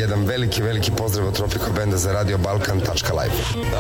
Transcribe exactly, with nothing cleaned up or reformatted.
jedan veliki, veliki pozdrav od Tropico Benda za radio balkan tačka live.